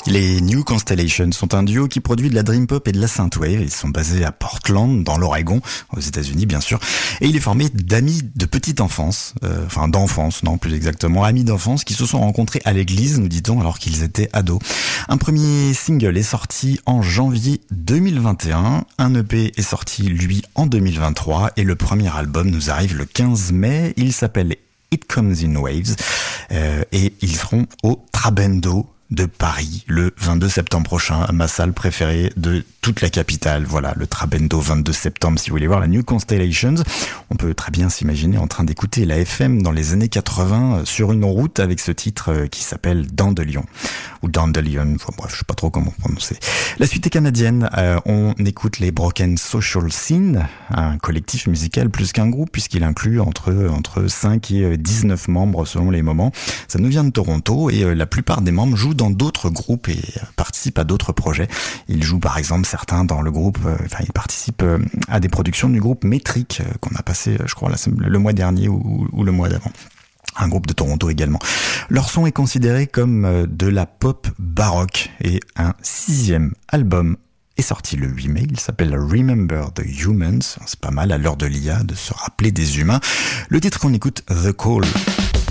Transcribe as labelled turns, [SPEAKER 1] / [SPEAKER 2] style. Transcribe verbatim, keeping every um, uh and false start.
[SPEAKER 1] Les New Constellations sont un duo qui produit de la dream pop et de la synthwave. Ils sont basés à Portland, dans l'Oregon, aux États-Unis bien sûr. Et il est formé d'amis de petite enfance, euh, enfin d'enfance, non plus exactement, amis d'enfance qui se sont rencontrés à l'église, nous dit-on, alors qu'ils étaient ados. Un premier single est sorti en janvier deux mille vingt et un. Un E P est sorti, lui, en deux mille vingt-trois. Et le premier album nous arrive le quinze mai. Il s'appelle It Comes in Waves. Euh, et ils seront au Trabendo de Paris le vingt-deux septembre prochain, ma salle préférée de toute la capitale. Voilà, le Trabendo vingt-deux septembre, si vous voulez voir la New Constellations. On peut très bien s'imaginer en train d'écouter la F M dans les années quatre-vingts sur une route avec ce titre qui s'appelle Dandelion ou Dandelion, enfin bref, je sais pas trop comment prononcer. La suite est canadienne, euh, on écoute les Broken Social Scene, un collectif musical plus qu'un groupe puisqu'il inclut entre entre cinq et dix-neuf membres selon les moments. Ça nous vient de Toronto et euh, la plupart des membres jouent dans d'autres groupes et euh, participent à d'autres projets. Ils jouent par exemple certains dans le groupe, euh, enfin ils participent euh, à des productions du groupe Métrique euh, qu'on a passé, euh, je crois, la, le mois dernier ou, ou le mois d'avant. Un groupe de Toronto également. Leur son est considéré comme de la pop baroque et un sixième album est sorti le huit mai. Il s'appelle Remember the Humans. C'est pas mal à l'heure de l'I A de se rappeler des humains. Le titre qu'on écoute, The Call.